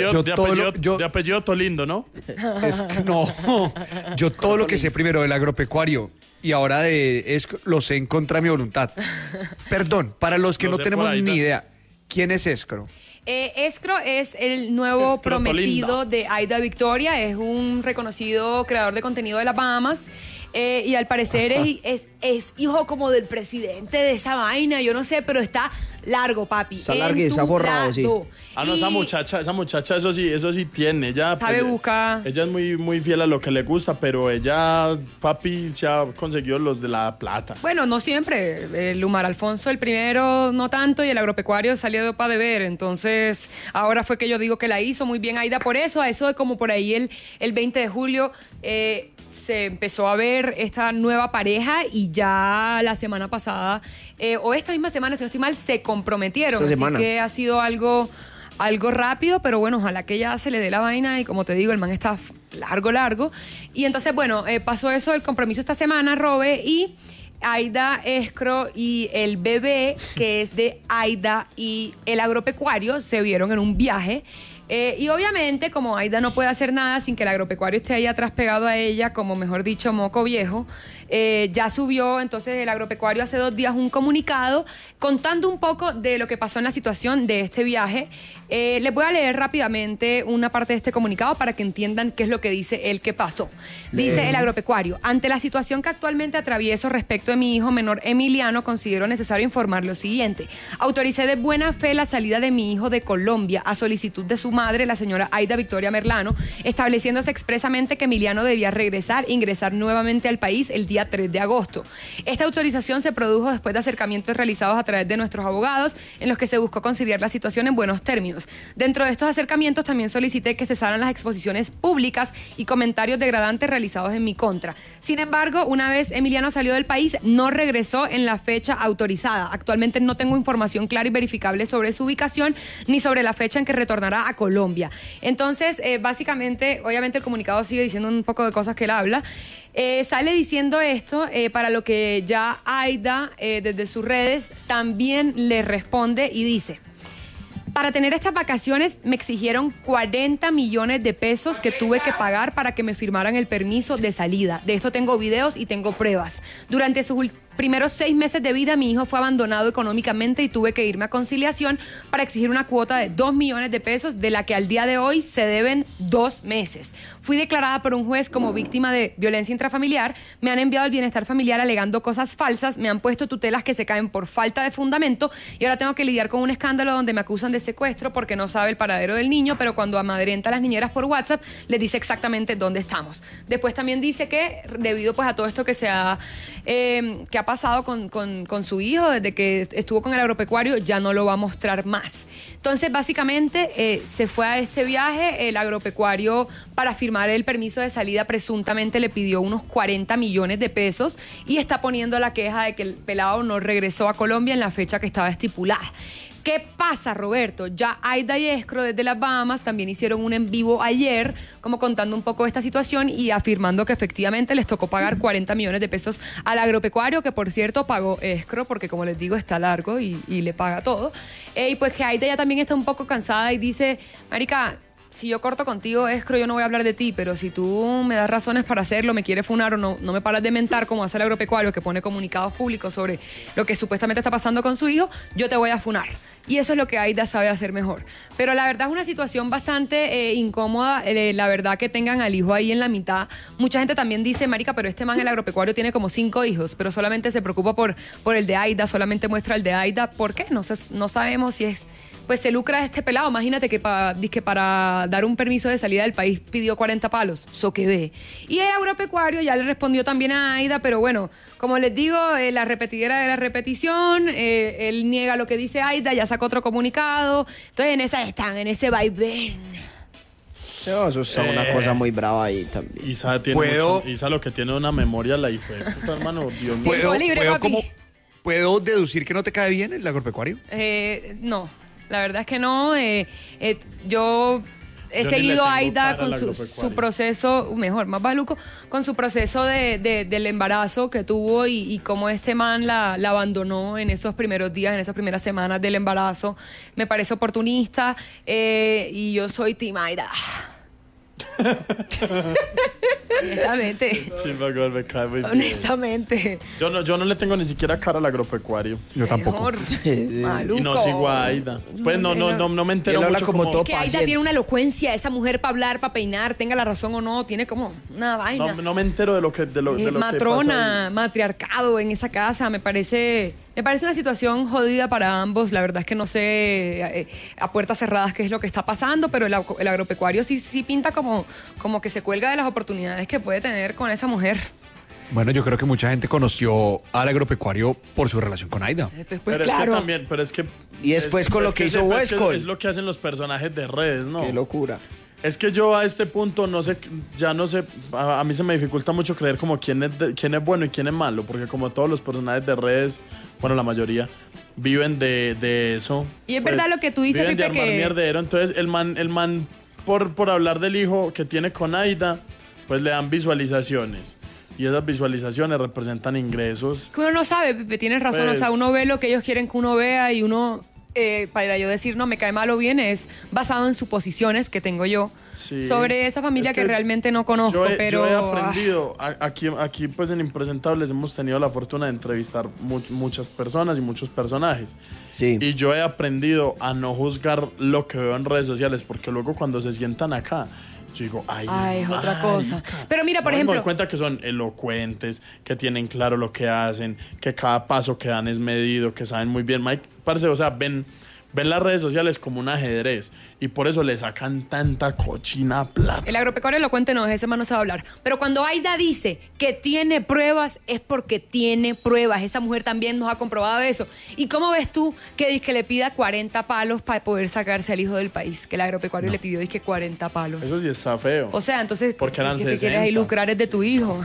De apellido Tolindo, ¿no? Es que no. Yo todo lo que sé primero del agropecuario y ahora lo sé en contra de mi voluntad. Perdón, para los que Lo no sé tenemos por ahí, ni ¿no? idea, ¿quién es Escro? Escro es el nuevo Escro prometido Tolinda. de Aida Victoria, es un reconocido creador de contenido de las Bahamas y al parecer es hijo como del presidente de esa vaina, yo no sé, pero está largo, papi. Está largo y está forrado, sí. Ah, no, esa muchacha, eso sí tiene. Ella, Sabe buscar. Ella es muy, muy fiel a lo que le gusta, pero ella, papi, se ha conseguido los de la plata. Bueno, no siempre. El Lumar Alfonso, el primero, no tanto, y el agropecuario salió para deber. Entonces, ahora fue que yo digo que la hizo muy bien Aida por eso. A eso de como por ahí el 20 de julio se empezó a ver esta nueva pareja y ya la semana pasada, o esta misma semana, si no estoy mal, se comprometieron. Esta Así semana. que ha sido algo rápido, pero bueno, ojalá que ya se le dé la vaina y como te digo, el man está largo. Y entonces, bueno, pasó eso, el compromiso esta semana, Robe, y Aida, Escro y el bebé, que es de Aida y el agropecuario, se vieron en un viaje. Y obviamente, como Aida no puede hacer nada sin que el agropecuario esté ahí atrás pegado a ella, como mejor dicho, moco viejo, ya subió entonces el agropecuario hace 2 días un comunicado contando un poco de lo que pasó en la situación de este viaje. Les voy a leer rápidamente una parte de este comunicado para que entiendan qué es lo que dice él que pasó. Dice el agropecuario: ante la situación que actualmente atravieso respecto de mi hijo menor Emiliano, considero necesario informar lo siguiente. Autoricé de buena fe la salida de mi hijo de Colombia a solicitud de su madre, la señora Aida Victoria Merlano, estableciéndose expresamente que Emiliano debía ingresar nuevamente al país el día 3 de agosto. Esta autorización se produjo después de acercamientos realizados a través de nuestros abogados en los que se buscó conciliar la situación en buenos términos. Dentro de estos acercamientos también solicité que cesaran las exposiciones públicas y comentarios degradantes realizados en mi contra. Sin embargo, una vez Emiliano salió del país, no regresó en la fecha autorizada. Actualmente no tengo información clara y verificable sobre su ubicación ni sobre la fecha en que retornará a Colombia. Entonces, básicamente, obviamente el comunicado sigue diciendo un poco de cosas que él habla. Sale diciendo esto para lo que ya Aida desde sus redes también le responde y dice: para tener estas vacaciones me exigieron 40 millones de pesos que tuve que pagar para que me firmaran el permiso de salida. De esto tengo videos y tengo pruebas. Durante sus primeros 6 meses de vida mi hijo fue abandonado económicamente y tuve que irme a conciliación para exigir una cuota de 2 millones de pesos, de la que al día de hoy se deben 2 meses. Fui declarada por un juez como víctima de violencia intrafamiliar, me han enviado al bienestar familiar alegando cosas falsas, me han puesto tutelas que se caen por falta de fundamento y ahora tengo que lidiar con un escándalo donde me acusan de secuestro porque no sabe el paradero del niño, pero cuando amadrenta a las niñeras por WhatsApp les dice exactamente dónde estamos. Después también dice que debido pues a todo esto que se ha que ha ha pasado con su hijo, desde que estuvo con el agropecuario, ya no lo va a mostrar más. Entonces, básicamente, se fue a este viaje, el agropecuario, para firmar el permiso de salida, presuntamente le pidió unos 40 millones de pesos y está poniendo la queja de que el pelado no regresó a Colombia en la fecha que estaba estipulada. ¿Qué pasa, Roberto? Ya Aida y Escro desde las Bahamas también hicieron un en vivo ayer, como contando un poco esta situación y afirmando que efectivamente les tocó pagar 40 millones de pesos al agropecuario, que por cierto pagó Escro, porque como les digo está largo y le paga todo. Y pues que Aida ya también está un poco cansada y dice, marica, si yo corto contigo, Escro, yo no voy a hablar de ti, pero si tú me das razones para hacerlo, me quieres funar o no me paras de mentar como hace el agropecuario, que pone comunicados públicos sobre lo que supuestamente está pasando con su hijo, yo te voy a funar. Y eso es lo que Aida sabe hacer mejor. Pero la verdad es una situación bastante incómoda, la verdad que tengan al hijo ahí en la mitad. Mucha gente también dice, marica, pero este man, el agropecuario, tiene como 5 hijos, pero solamente se preocupa por el de Aida, solamente muestra el de Aida. ¿Por qué? No sabemos si es... Pues se lucra este pelado. Imagínate que para dar un permiso de salida del país pidió 40 palos. So que ve. Y el agropecuario ya le respondió también a Aida, pero bueno, como les digo, la repetidera de la repetición, él niega lo que dice Aida, ya sacó otro comunicado. Entonces en esa están, en ese vaivén. No, eso es una cosa muy brava ahí también. Isa lo que tiene una memoria, la hija de puta, hermano. Dios mío. ¿Puedo deducir que no te cae bien el agropecuario? No. La verdad es que no. Yo he seguido a Aida con su proceso, más baluco, con su proceso del embarazo que tuvo y cómo este man la abandonó en esos primeros días, en esas primeras semanas del embarazo. Me parece oportunista y yo soy team Aida. Honestamente. Sí, me cae muy bien. Honestamente. Yo no le tengo ni siquiera cara al agropecuario. Yo tampoco. Y no sigo a Aida. Pues no me entero mucho como todo. Es que Aida tiene una elocuencia, esa mujer para hablar, para peinar, tenga la razón o no, tiene como una vaina. No me entero de lo que matrona, matriarcado en esa casa, me parece una situación jodida para ambos. La verdad es que no sé a puertas cerradas qué es lo que está pasando, pero el agropecuario sí pinta como que se cuelga de las oportunidades que puede tener con esa mujer. Bueno, yo creo que mucha gente conoció al agropecuario por su relación con Aida. Pero claro. Es que y después con lo que hizo Westcott. Es lo que hacen los personajes de redes, ¿no? Qué locura. Es que yo a este punto no sé, a mí se me dificulta mucho creer como quién es bueno y quién es malo, porque como todos los personajes de redes, bueno, la mayoría, viven de eso. Y es verdad lo que tú dices, viven Pipe, de armar mierdero. Entonces el man por hablar del hijo que tiene con Aida, pues le dan visualizaciones. Y esas visualizaciones representan ingresos. Que uno no sabe, Pipe, tienes razón. Pues, o sea, uno ve lo que ellos quieren que uno vea y uno... para yo decir no me cae mal o bien, es basado en suposiciones que tengo yo sobre esa familia que realmente no conozco, pero yo he aprendido aquí pues en Impresentables hemos tenido la fortuna de entrevistar muchas personas y muchos personajes, y yo he aprendido a no juzgar lo que veo en redes sociales, porque luego cuando se sientan acá yo digo, es otra cosa. Pero mira, por ejemplo, me doy cuenta que son elocuentes, que tienen claro lo que hacen, que cada paso que dan es medido, que saben muy bien. Mike, parce, o sea, ven las redes sociales como un ajedrez y por eso le sacan tanta cochina plata. El agropecuario elocuente no, ese man no sabe hablar. Pero cuando Aida dice que tiene pruebas, es porque tiene pruebas. Esa mujer también nos ha comprobado eso. ¿Y cómo ves tú que le pida 40 palos para poder sacarse al hijo del país? Que el agropecuario le pidió 40 palos. Eso sí está feo. O sea, entonces, ¿por qué eran ¿qué quieres ahí lucrar es de tu hijo?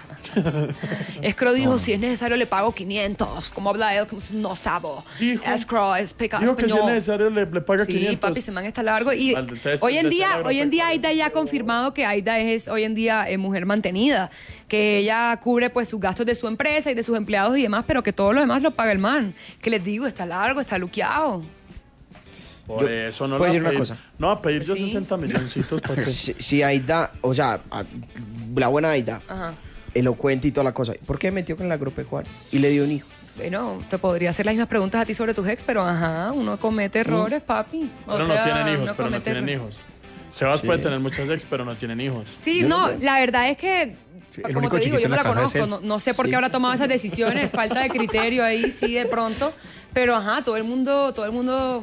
Escro dijo, si es necesario le pago 500. ¿Cómo habla él? No sabo. Escro es pecado. Dijo que si es necesario le paga 500. Sí, papi, se man está largo. Y hoy en día Aida ya ha confirmado que Aida es hoy en día mujer mantenida, que ella cubre pues sus gastos de su empresa y de sus empleados y demás, pero que todo lo demás lo paga el man. Que les digo, está largo, está luqueado. Por eso no ¿puedo decir una cosa? No, a pedir yo 60 milloncitos para que... Si Aida, o sea, la buena Aida, elocuente y toda la cosa, ¿por qué metió con el agropecuario y le dio un hijo? Bueno, te podría hacer las mismas preguntas a ti sobre tus ex, pero uno comete errores, papi. Pero no tienen hijos, Sebas puede tener muchas ex, pero no tienen hijos. Sí, la verdad es que, como te digo, yo no la conozco, no sé por qué habrá tomado esas decisiones, falta de criterio ahí, sí, de pronto. Pero todo el mundo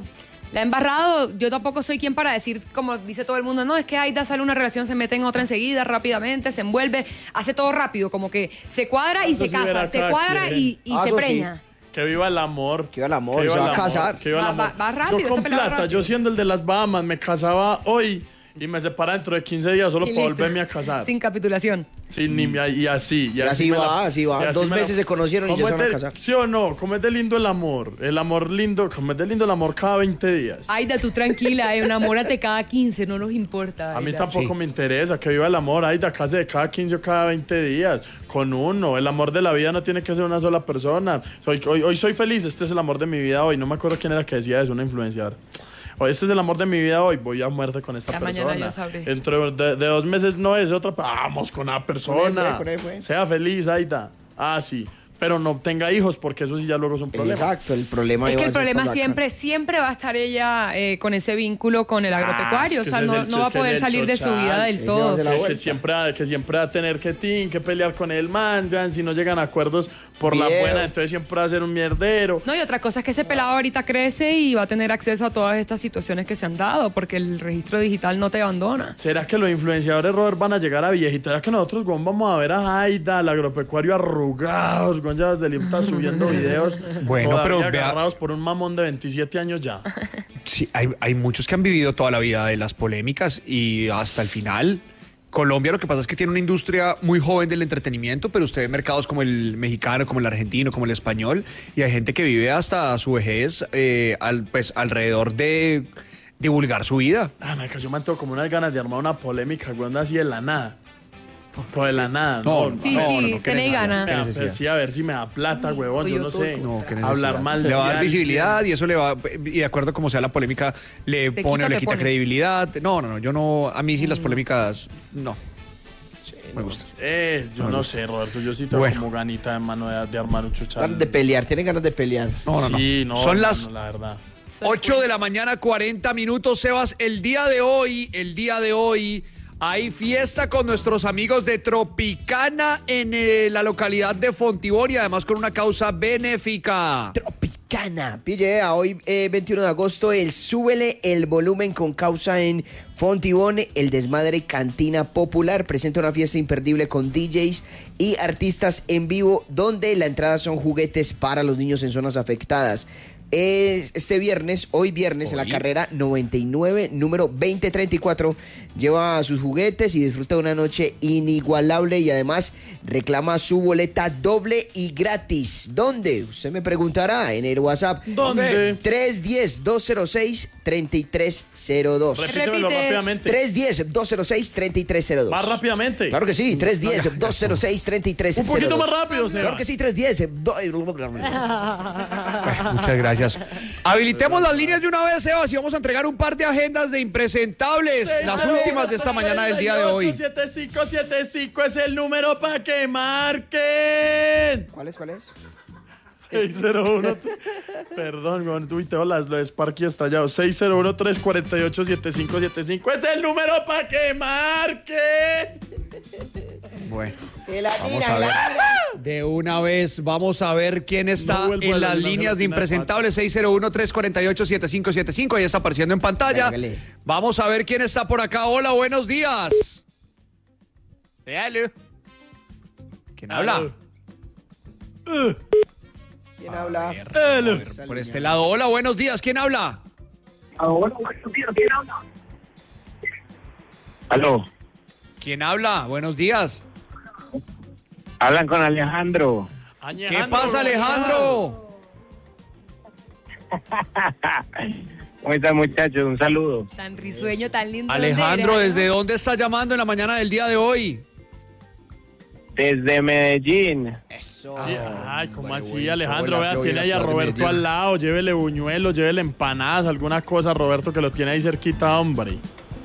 La ha embarrado, yo tampoco soy quien para decir, como dice todo el mundo, no, es que Aida sale una relación, se mete en otra enseguida, rápidamente, se envuelve, hace todo rápido, como que se cuadra y se casa, se cuadra y se preña. Sí. Que viva el amor. Que viva el amor, se va a casar. Que viva el amor. Va rápido, yo con plata, rápido. yo siendo el de las Bahamas, me casaba hoy y me separa dentro de 15 días solo para volverme a casar. Sin capitulación. Sin ni y así. Y así va. 2 meses se conocieron y ya se van a casar. ¿Sí o no? ¿Cómo es de lindo el amor? El amor lindo, ¿cómo es de lindo el amor cada 20 días? Aida, tú tranquila, enamórate cada 15, no nos importa. Aida. A mí tampoco me interesa que viva el amor. Aida, case de cada 15 o cada 20 días. Con uno. El amor de la vida no tiene que ser una sola persona. Hoy soy feliz, este es el amor de mi vida hoy. No me acuerdo quién era que decía eso, una influenciadora. Hoy este es el amor de mi vida hoy, voy a muerte con esta persona. Mañana yo sabré. Dentro de 2 meses no es otra, vamos con la persona. Con él fue. Sea feliz, Aida. Ah, sí. Pero no tenga hijos porque eso sí ya luego es un problema. Exacto, el problema es que el problema siempre va a estar ella con ese vínculo con el agropecuario, es que o sea, no va a poder salir de su vida del todo. Que siempre va a tener que pelear con el man, vean, si no llegan a acuerdos por la buena, entonces siempre va a ser un mierdero. No, y otra cosa es que ese pelado ahorita crece y va a tener acceso a todas estas situaciones que se han dado, porque el registro digital no te abandona. ¿Será que los influenciadores, Robert, van a llegar a viejitos? ¿Será que nosotros, Gon, vamos a ver a Aida, al agropecuario arrugados, Gon ya desde el está subiendo videos bueno, pero agarrados por un mamón de 27 años ya? Sí, hay muchos que han vivido toda la vida de las polémicas y hasta el final. Colombia lo que pasa es que tiene una industria muy joven del entretenimiento, pero usted ve mercados como el mexicano, como el argentino, como el español, y hay gente que vive hasta su vejez alrededor de divulgar su vida. Marica, yo me tengo como unas ganas de armar una polémica, güey, así de la nada. Pues de la nada, Sí, tenéis ganas. Sí, a ver si me da plata, huevón, yo no sé. Hablar mal de le va a dar visibilidad y eso le va, y de acuerdo como sea la polémica, le pone o le quita credibilidad. No, yo no, a mí sí las polémicas, no. Sí, me gusta. Yo no sé, Roberto, yo sí tengo como ganita de mano de armar un chuchal. Ganas de pelear, tienen ganas de pelear. No. Son las la verdad. 8 de la mañana, 40 minutos, Sebas. El día de hoy hay fiesta con nuestros amigos de Tropicana en la localidad de Fontibón y además con una causa benéfica. Tropicana. Pille, hoy 21 de agosto, el Súbele el Volumen con causa en Fontibón. El Desmadre Cantina Popular presenta una fiesta imperdible con DJs y artistas en vivo donde la entrada son juguetes para los niños en zonas afectadas. Hoy viernes, en la carrera 99, número 2034, lleva sus juguetes y disfruta de una noche inigualable y además reclama su boleta doble y gratis. ¿Dónde? Usted me preguntará en el WhatsApp. ¿Dónde? 310-206-3302. Repítemelo rápidamente. 310-206-3302. Más rápidamente. Claro que sí, 310-206-3302. Un poquito más rápido, Seba. Claro que sí, 310. Muchas gracias. Habilitemos las líneas de una vez, Sebas, y vamos a entregar un par de agendas de impresentables, las últimas de esta mañana del día de hoy. 7575 es el número para que marquen. ¿Cuál es? 601. Perdón, con tuiteo lo de Sparky estallado. 601-348-7575 es el número para que marquen. Bueno, vamos a ver. De una vez, vamos a ver quién está en las líneas de impresentables. 601-348-7575. Ahí está apareciendo en pantalla. Vamos a ver quién está por acá. Hola, buenos días. Véalo. ¿Quién habla? ¿Quién habla? Por este lado. Hola, buenos días. ¿Quién habla? Hola, buenos días. ¿Quién habla? Aló. ¿Quién habla? Buenos días. Hablan con Alejandro. ¿Qué pasa, Alejandro? ¿Cómo están, muchachos? Un saludo. Tan risueño, tan lindo. Alejandro, ¿desde dónde está llamando en la mañana del día de hoy? Desde Medellín. Eso. Ay, ¿cómo Bueno, así, bueno, Alejandro? buenas, Vea, tiene ahí a buenas, Roberto Medellín. al lado. Llévele buñuelos, llévele empanadas, alguna cosa, Roberto, que lo tiene ahí cerquita, hombre.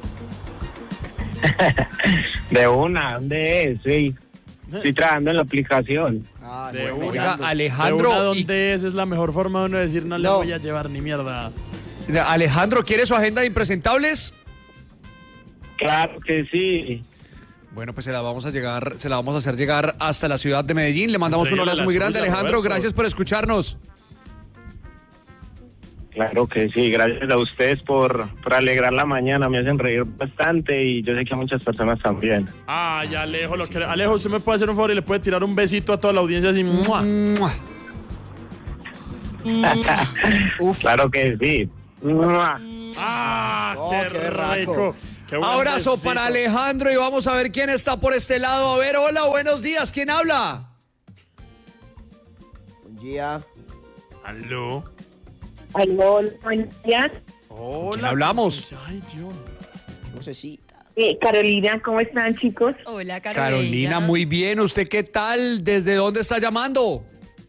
De una, ¿dónde es? Sí. Estoy trabajando en la aplicación. De una. Oiga, De Alejandro, una, ¿dónde es? Es la mejor forma de uno decir no le No. voy a llevar ni mierda. Alejandro, ¿quiere su agenda de impresentables? Claro que sí. Bueno, pues se la vamos a hacer llegar hasta la ciudad de Medellín. Le mandamos un Entrégale abrazo la muy suya, grande, Alejandro. Roberto. Gracias por escucharnos. Claro que sí, gracias a ustedes por alegrar la mañana, me hacen reír bastante y yo sé que a muchas personas también. Ay, Alejo, Alejo, ¿usted me puede hacer un favor y le puede tirar un besito a toda la audiencia así? ¡Mua! ¡Mua! Uf. Claro que sí. ¡Ah, Oh, qué qué berraco. rico! Qué buen Abrazo besito. para Alejandro y vamos a ver quién está por este lado. A ver, hola, buenos días. ¿Quién habla? Buen día. ¿Aló? Aló, buenos días. Hola. quién hablamos? Ay, Dios. Qué vocecita. Carolina, ¿cómo están, chicos? Hola, Carolina. Carolina, muy bien. ¿Usted qué tal? ¿Desde dónde está llamando?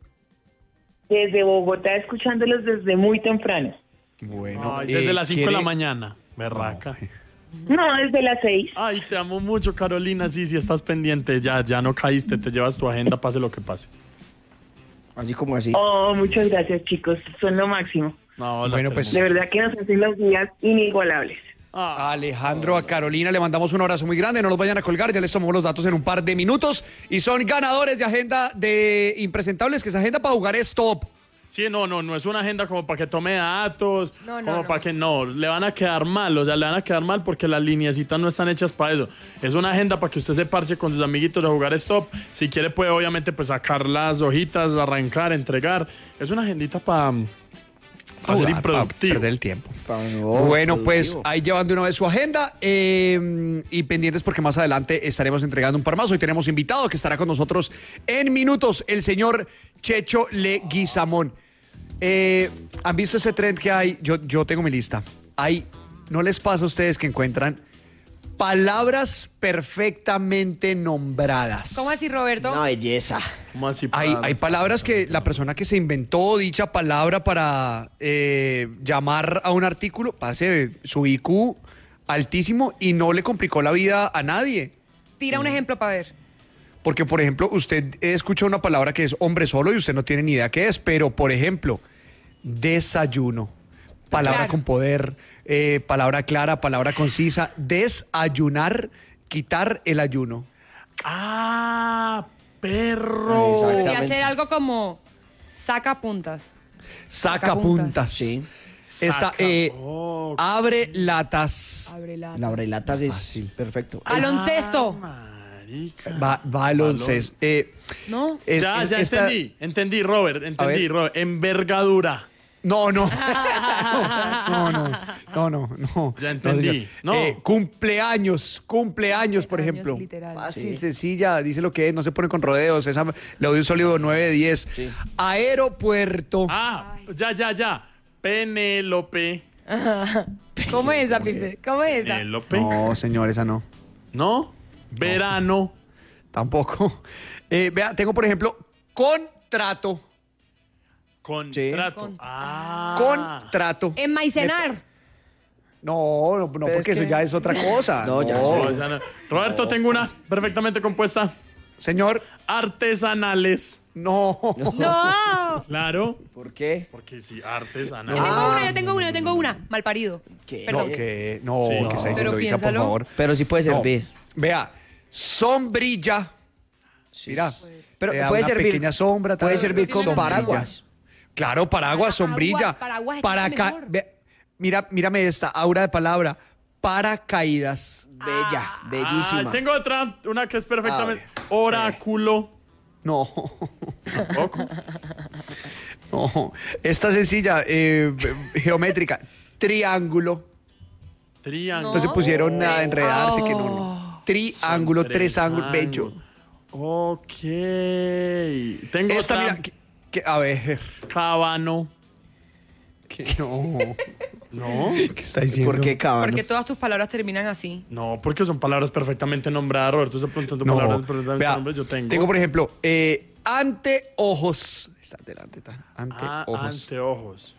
Desde Bogotá, escuchándolos desde muy temprano. Bueno, Ay, desde las 5 de la ¿quiere- mañana. Berraca. No, desde las 6. Ay, te amo mucho, Carolina. Sí, estás pendiente. Ya no caíste. Te llevas tu agenda, pase lo que pase. Así como así. Oh, muchas gracias, chicos. Son lo máximo. No, la Bueno, tengo. pues- De verdad que nos hacen los días inigualables. A Alejandro, a Carolina le mandamos un abrazo muy grande, no los vayan a colgar, ya les tomamos los datos en un par de minutos y son ganadores de agenda de impresentables, que esa agenda para jugar es top. Sí, no es una agenda como para que tome datos, No, como no. para que no, le van a quedar mal, o sea, le van a quedar mal porque las lineecitas no están hechas para eso. Es una agenda para que usted se parche con sus amiguitos a jugar stop. Si quiere puede obviamente pues sacar las hojitas, arrancar, entregar. Es una agendita para ser Jugar, improductivo. perder el tiempo. No, Bueno, pues productivo. ahí llevan de una vez su agenda y pendientes porque más adelante estaremos entregando un par más. Hoy tenemos invitado que estará con nosotros en minutos, el señor Checho Leguizamón. ¿Han visto ese trend que hay? Yo tengo mi lista. ¿No les pasa a ustedes que encuentran palabras perfectamente nombradas? ¿Cómo así, Roberto? Una belleza. ¿Cómo así? Hay palabras que la persona que se inventó dicha palabra para llamar a un artículo, parece su IQ altísimo y no le complicó la vida a nadie. Tira un ejemplo para ver. Porque, por ejemplo, usted escucha una palabra que es hombre solo y usted no tiene ni idea qué es, pero, por ejemplo, desayuno, palabra Claro. con poder, palabra clara, palabra concisa, desayunar, quitar el ayuno. ¡Ah, perro! Exacto. Y Exactamente. hacer algo como saca puntas. Sacapuntas. Sí. Esta, Oh, abre latas. Abre la. La latas es perfecto. Baloncesto. marica. Baloncesto. ¿No? Ya esta- entendí, Robert, ver. Envergadura. No. No. Ya entendí. señor. No. Cumpleaños, por ejemplo. Literal. Fácil, Sí. sencilla, dice lo que es, no se pone con rodeos. Esa le doy un sólido 9 de 10. Aeropuerto. Ah, ya. Penélope. ¿Cómo es esa, Pipe? ¿Cómo es esa? Penélope. No, señor, esa no. ¿No? Verano. Tampoco. Vea, tengo, por ejemplo, contrato. Contrato. Sí. Contrato. Enmaicenar. No, Pero porque es eso que- ya es otra cosa. No, ya No, esa no. Roberto, tengo una perfectamente compuesta. Señor, Artesanales. no. No. Claro. ¿Por qué? Porque sí, Yo artesanales. tengo una. Malparido. ¿Qué? Perdón. No, que Sí. ¿qué está Pero diciendo Isa, por piénsalo. favor? Pero sí puede No. servir. Vea, sombrilla. Mira. Pero te da puede una servir. pequeña sombra. Puede tal, servir con sombrilla. paraguas. Claro, paraguas, sombrilla. paraguas es Para mucho mejor. mírame esta aura de palabra. Paracaídas. Bella, bellísima. Tengo otra, una que es perfectamente. Oráculo. No. Tampoco. No. Esta sencilla, geométrica. Triángulo. Triángulo. No se pusieron a enredarse, que no. Triángulo, Son tres ángulos. ángulos. Bello. Ok. Tengo Esta, otra. mira, a ver. Cábano. Que no. No. ¿Qué está diciendo? ¿Por qué caban? Porque todas tus palabras terminan así. No, porque son palabras perfectamente nombradas, Roberto. Estás preguntando No. palabras perfectamente Vea, nombradas. Yo tengo. por ejemplo, anteojos. Está delante, está. Anteojos. Anteojos.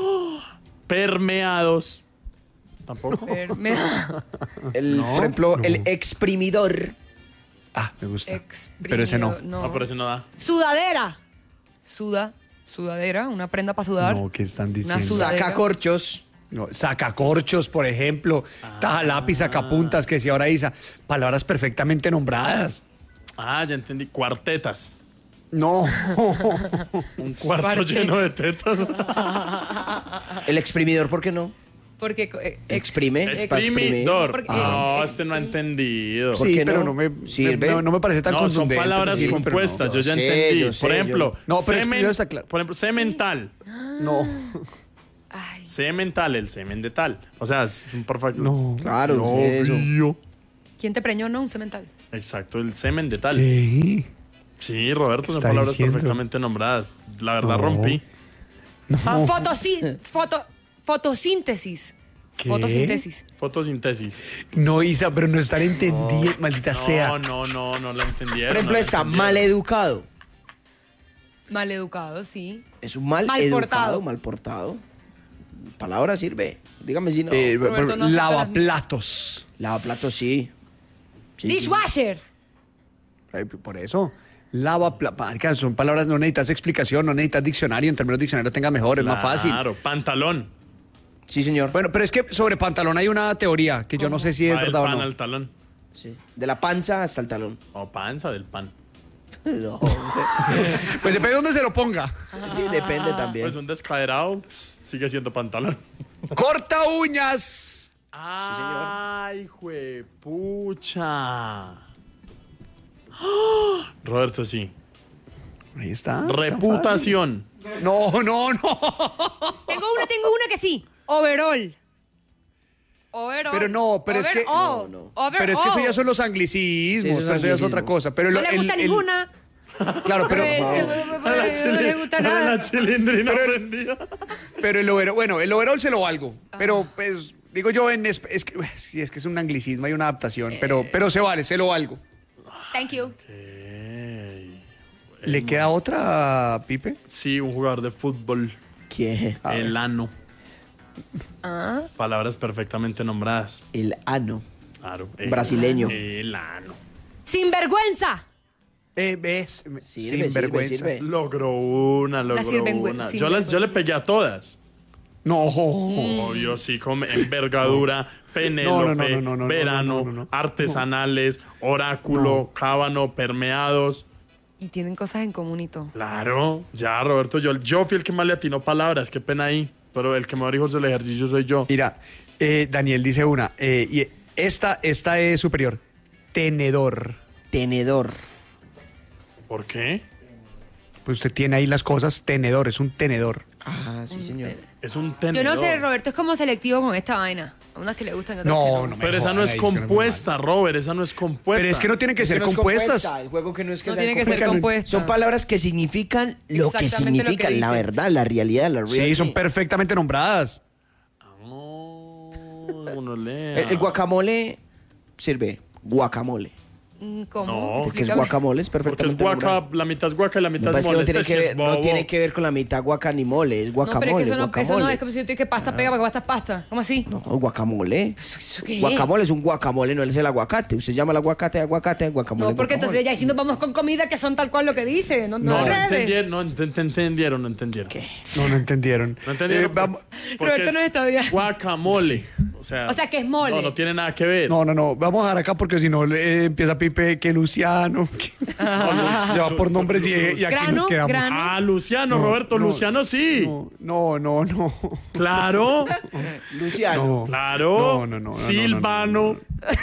Permeados. ¿Tampoco? Por Por ejemplo, el exprimidor. Ah, me gusta. Pero ese no. No, pero ese no da. Sudadera. Sudadera, una prenda para sudar. No, ¿qué están diciendo? sudadera. Sacacorchos. No, sacacorchos, por ejemplo. Taja lápiz, sacapuntas, que si ahora Isa. Palabras perfectamente nombradas. Ah, ya entendí. Cuartetas. No. Un cuarto lleno de tetas. El exprimidor, ¿por qué no? Porque Exprime. es para exprimir. Exprimidor. Porque- No, no ha entendido. ¿Por Sí, qué pero no? no me, Sirve. no me parece tan No, son contundente. palabras Sí, pero no. compuestas, yo ya Yo sé, entendí. yo sé, Por ejemplo, No, pero exprimidor está claro. Por ejemplo, semental. No. Ay, Semental, el semen de tal. O sea, es un perfecto. No. Claro, No, eso. obvio. ¿quién te preñó? No, un cemental. Exacto, el semen de tal. ¿Qué? Sí, Roberto, son está palabras diciendo? perfectamente nombradas. La verdad, No. rompí. Fotosíntesis. ¿Qué? Fotosíntesis. Fotosíntesis. No, Isa, pero no estar entendiendo, maldita sea. No la entendieron. Por ejemplo, no la está entendieron. mal educado. Maleducado, sí. Es un mal, Mal educado, portado. mal portado. Palabra sirve. Dígame si no. Roberto, no acepta Lavaplatos. Lavaplatos, sí. Sí, Dishwasher. Por eso. Lavaplatos. Son palabras, no necesitas explicación, no necesitas diccionario. En términos de diccionario tenga mejor, es más fácil. Claro, pantalón. Sí, señor. Bueno, pero es que sobre pantalón hay una teoría que yo no sé si es Va del verdad o pan no. al talón. Sí. De la panza hasta el talón. O panza del pan. No. Pues depende de dónde se lo ponga. Sí, depende también. Pues un descaderado sigue siendo pantalón. ¡Corta uñas! ¡Ay, juepucha! Roberto, sí. Ahí está. Reputación. No. Tengo una que sí. Overall. Pero no, pero es que- No. Pero es que eso ya son los anglicismos, Sí, eso es eso ya es anglicismo. otra cosa. Pero No le gusta ninguna. Claro, pero, No le gusta La nada. chilindrina ofendida. pero el overall, bueno, el overall se lo valgo. Pero pues, digo yo, es que es un anglicismo, hay una adaptación. Pero se vale, se lo valgo. Thank you. ¿Le queda otra, Pipe? Sí, un jugador de fútbol. ¿Qué? El ano. Palabras perfectamente nombradas. El ano. Claro. Brasileño. El ano. Sinvergüenza. ¿Ves? Sirve, Sinvergüenza. sirve. Logró una. sinvergüenza. Yo le pegué a todas. No. Obvio, sí, con envergadura, Penélope, No, verano, no. artesanales, oráculo, cábano, permeados. Y tienen cosas en común y todo. Claro, ya, Roberto, yo fui el que más le atinó palabras, qué pena ahí. Pero el que mejor hijos del ejercicio soy yo. Mira, Daniel dice una. Y esta es superior. Tenedor. Tenedor. ¿Por qué? Pues usted tiene ahí las cosas. Tenedor, es un tenedor. Ah, sí, señor. Es un Yo tenedor. no sé, Roberto es como selectivo con esta vaina. A unas que le gustan y otras que No, no. no me Pero esa jodan no es ahí, que no me compuesta, Robert, esa no es compuesta. Pero es que no tienen que Es ser que no es compuestas. compuesta, el juego que no es que No sean tiene que ser compuestas. compuesta. Son palabras que significan lo que Exactamente lo que significan, la dicen. verdad, la realidad, la Sí, realidad. son perfectamente nombradas. No, uno lea. El guacamole sirve. Guacamole. ¿Cómo? No. Porque es Explícame. guacamole, es Porque es perfectamente guaca, nombrado. la mitad es guaca y la Lo mitad que es pasa es que mole. no tiene Este que sí ver, es no bobo. tiene que ver con la mitad guaca ni mole, es No, guacamole, pero es que eso no, guacamole. es como si yo te digo que pasta pega porque pasta es pasta. ¿Cómo así? No, guacamole. ¿Eso qué es? Guacamole es un guacamole, no es el aguacate. Usted llama el aguacate, guacamole. No, porque guacamole. entonces ya diciendo vamos con comida que son tal cual lo que dice. No, No, enredes. no entendieron. No entendieron. No entendieron. Vamos. Porque Roberto es no está odiando. guacamole. O sea, que es mole. No tiene nada que ver. No. Vamos a dejar acá porque si no empieza Pipe que Luciano. Se va por nombres y aquí Grano, nos quedamos. grano. Ah, Luciano, No, Roberto, no, Luciano sí. No. Claro, Luciano. claro. No. Silvano.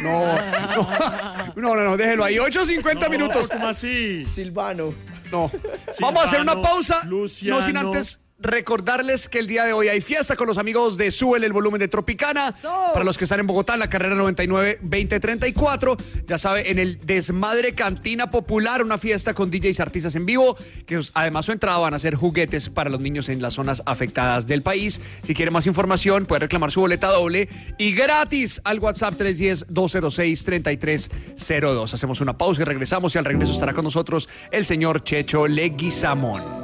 No, déjelo ahí. 8:50 minutos. ¿Cómo así? Silvano. No. Vamos a hacer una pausa. Luciano. No sin antes recordarles que el día de hoy hay fiesta con los amigos de Súbele el Volumen de Tropicana. No. Para los que están en Bogotá, en la carrera 99-2034. Ya sabe, en el Desmadre Cantina Popular, una fiesta con DJs artistas en vivo, que además su entrada van a ser juguetes para los niños en las zonas afectadas del país. Si quiere más información, puede reclamar su boleta doble y gratis al WhatsApp 310-206-3302. Hacemos una pausa y regresamos, y al regreso estará con nosotros el señor Checho Leguizamón.